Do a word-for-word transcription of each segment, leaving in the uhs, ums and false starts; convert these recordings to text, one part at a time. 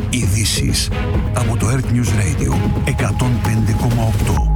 Ειδήσεις από το Earth News Radio εκατόν πέντε κόμμα οκτώ.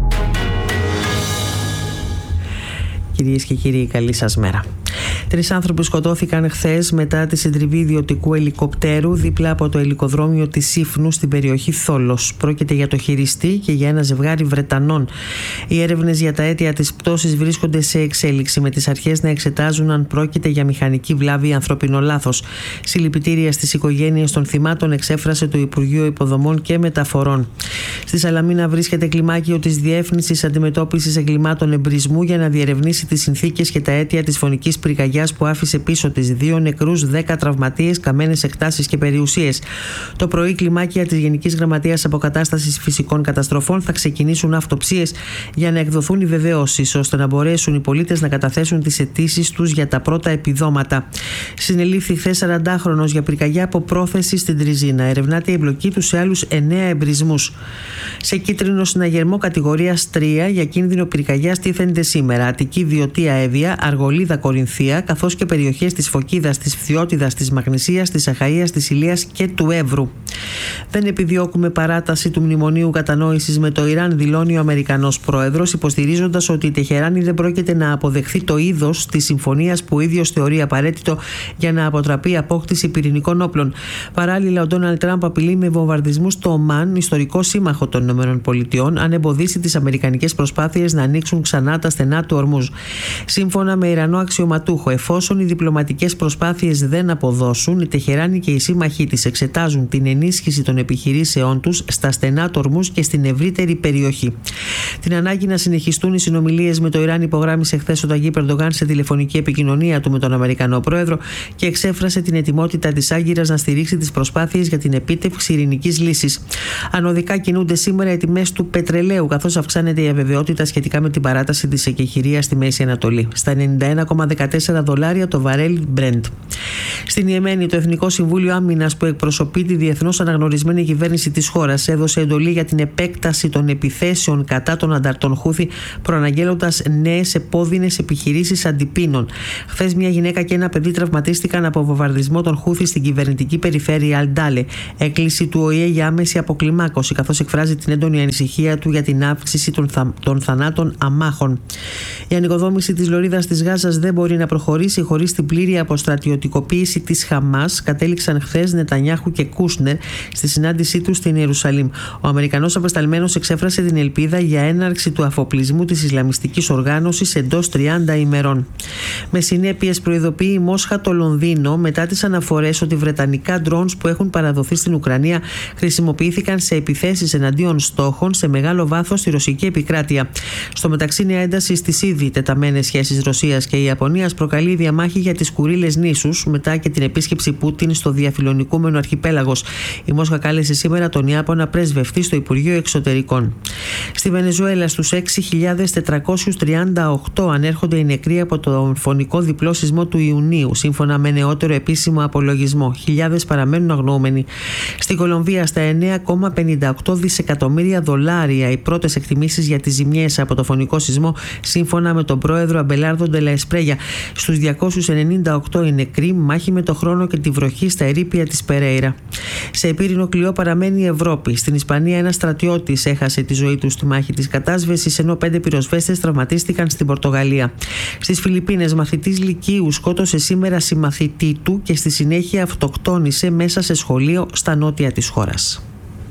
Κυρίες και κύριοι, καλή σας μέρα. Τρεις άνθρωποι σκοτώθηκαν χθες μετά τη συντριβή ιδιωτικού ελικοπτέρου δίπλα από το ελικοδρόμιο της Σύφνου στην περιοχή Θόλος. Πρόκειται για το χειριστή και για ένα ζευγάρι Βρετανών. Οι έρευνες για τα αίτια της πτώσης βρίσκονται σε εξέλιξη, με τις αρχές να εξετάζουν αν πρόκειται για μηχανική βλάβη ή ανθρωπινό λάθος. Συλληπιτήρια στις οικογένειες των θυμάτων εξέφρασε το Υπουργείο Υποδομών και Μεταφορών. Στη Σαλαμίνα βρίσκεται κλιμάκιο της Διεύθυνσης Αντιμετώπισης Εγκλημάτων Εμπρισμού για να διερευνήσει τις συνθήκες και τα αίτια της φωνικής πυρκαγιάς που άφησε πίσω της δύο νεκρούς, δέκα τραυματίες, καμένες εκτάσεις και περιουσίες. Το πρωί, κλιμάκια της Γενικής Γραμματείας Αποκατάστασης Φυσικών Καταστροφών θα ξεκινήσουν αυτοψίες για να εκδοθούν οι βεβαιώσεις, ώστε να μπορέσουν οι πολίτες να καταθέσουν τις αιτήσεις τους για τα πρώτα επιδόματα. Συνελήφθη χθες σαραντάχρονος για πυρκαγιά από πρόθεση στην Τριζίνα. Ερευνάται η εμπλοκή του σε άλλους εννέα εμπρισμούς. Σε κίτρινο συναγερμό κατηγορίας τρία για κίνδυνο πυρκαγιάς τίθενται σήμερα Αττική Βιωτία Εύβοια, Αργολίδα Κορινθία, καθώς και περιοχές της Φωκίδας, της Φθιώτιδας, της Μαγνησίας, της Αχαΐας, της Ηλίας και του Εύρου. Δεν επιδιώκουμε παράταση του μνημονίου κατανόησης με το Ιράν, δηλώνει ο Αμερικανός πρόεδρος, υποστηρίζοντας ότι η Τεχεράνη δεν πρόκειται να αποδεχθεί το είδος της συμφωνίας που ο ίδιος θεωρεί απαραίτητο για να αποτραπεί η απόκτηση πυρηνικών όπλων. Παράλληλα, ο Ντόναλντ Τραμπ απειλεί με βομβαρδισμούς στο Ομάν, ιστορικό σύμμαχο των ΗΠΑ, αν εμποδίσει τις αμερικανικές προσπάθειες να ανοίξουν ξανά τα στενά του Ορμούζ. Σύμφωνα με Ιρανό αξιωματούχο, εφόσον οι διπλωματικές προσπάθειες δεν αποδώσουν, η Τεχεράνη και οι σύμμαχοί της εξετάζουν την ενίσχυση των επιχειρήσεών τους στα στενά του Ορμούζ και στην ευρύτερη περιοχή. Την ανάγκη να συνεχιστούν οι συνομιλίες με το Ιράν υπογράμμισε χθες ο Ταγίπ Ερντογάν σε τηλεφωνική επικοινωνία του με τον Αμερικανό πρόεδρο και εξέφρασε την ετοιμότητα της Άγκυρας να στηρίξει τις προσπάθειες για την επίτευξη ειρηνικής λύσης. Ανωδικά κινούνται σήμερα οι τιμές του πετρελαίου, καθώς αυξάνεται η αβεβαιότητα σχετικά με την παράταση της εκεχηρίας στη Μέση Ανατολή, στα ενενήντα ένα κόμμα δεκατέσσερα δολάρια το βαρέλ Brent. Στην Ιεμένη, το Εθνικό Συμβούλιο Άμυνας, που εκπροσωπεί τη διεθνώς αναγνωρισμένη κυβέρνηση της χώρας, έδωσε εντολή για την επέκταση των επιθέσεων κατά των ανταρτών Χούθη, προαναγγέλλοντας νέες επώδυνες επιχειρήσεις αντιπίνων. Χθες, μια γυναίκα και ένα παιδί τραυματίστηκαν από βομβαρδισμό των Χούθη στην κυβερνητική περιφέρεια Αλντάλε. Έκκληση του Ο Η Ε για άμεση αποκλιμάκωση, καθώς εκφράζει την έντονη ανησυχία του για την αύξηση των, θα... των θανάτων αμάχων. Η ανοικοδόμηση της λωρίδας της Γάζας δεν μπορεί να προχωρήσει χωρίς την πλήρη αποστρατιωτικοποίηση της Χαμάς, κατέληξαν χθες Νετανιάχου και Κούσνερ στη συνάντησή τους στην Ιερουσαλήμ. Ο Αμερικανός απεσταλμένος εξέφρασε την ελπίδα για έναρξη του αφοπλισμού της Ισλαμιστικής οργάνωσης εντός τριάντα ημερών. Με συνέπειες, προειδοποιεί η Μόσχα το Λονδίνο μετά τις αναφορές ότι βρετανικά ντρόουνς που έχουν παραδοθεί στην Ουκρανία χρησιμοποιήθηκαν σε επιθέσεις εναντίον στόχων σε μεγάλο βάθος στη ρωσική επικράτεια. Στο μεταξύ, νέα ένταση στις ήδη τεταμένες σχέσεις Ρωσίας και Ιαπωνίας προκαλεί διαμάχη για τις Κουρίλες νήσους μετά και την επίσκεψη Πούτιν στο διαφιλονικούμενο αρχιπέλαγος. Η Μόσχα κάλεσε σήμερα τον Ιάπωνα πρέσβευτη στο Υπουργείο Εξωτερικών. Στη Βενεζουέλα, στους έξι χιλιάδες τετρακόσιους τριάντα οκτώ ανέρχονται οι νεκροί από τον φωνικό διπλό σεισμό του Ιουνίου, σύμφωνα με νεότερο επίσημο απολογισμό. Χιλιάδες παραμένουν αγνοούμενοι. Στην Κολομβία, στα εννέα κόμμα πενήντα οκτώ δισεκατομμύρια δολάρια οι πρώτες εκτιμήσεις για τις ζημιές από το φωνικό σεισμό, σύμφωνα με τον πρόεδρο Αμπελάρδο Ντε Λα Εσπρέγια. Στους διακόσιους ενενήντα οκτώ οι νεκροί, μάχη με το χρόνο και τη βροχή στα ερείπια της Περέιρα. Σε επίρρηνο κλειό παραμένει η Ευρώπη. Στην Ισπανία, ένας στρατιώτης έχασε τη ζωή του στη μάχη της κατάσβεσης, ενώ πέντε πυροσβέστες τραυματίστηκαν στην Πορτογαλία. Στις Φιλιππίνες, μαθητής λυκείου σκότωσε σήμερα συμμαθητή του και στη συνέχεια αυτοκτόνησε μέσα σε σχολείο στα νότια της χώρας.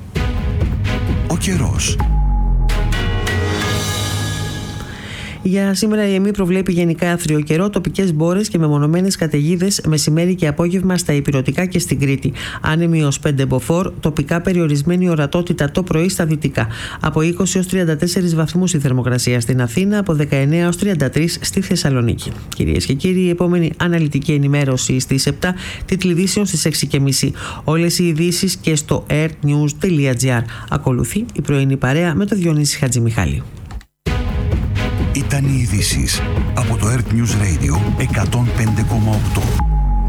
Ο καιρός. Για σήμερα η ΕΜΗ προβλέπει γενικά άθριο καιρό, τοπικές μπόρες και μεμονωμένες καταιγίδες μεσημέρι και απόγευμα στα Ηπειρωτικά και στην Κρήτη. Άνεμη ως πέντε μποφόρ, τοπικά περιορισμένη ορατότητα το πρωί στα δυτικά. Από είκοσι έως τριάντα τέσσερις βαθμούς η θερμοκρασία στην Αθήνα, από δεκαεννέα έως τριάντα τρεις στη Θεσσαλονίκη. Κυρίες και κύριοι, η επόμενη αναλυτική ενημέρωση στις επτά, τίτλοι ειδήσεων στις έξι και μισή. Όλες οι ειδήσεις και στο earthnews τελεία gr. Ακολουθεί η πρωινή παρέα με τον Διονύση Χατζημιχάλη. Ήταν οι ειδήσεις από το Earth News Radio εκατόν πέντε κόμμα οκτώ.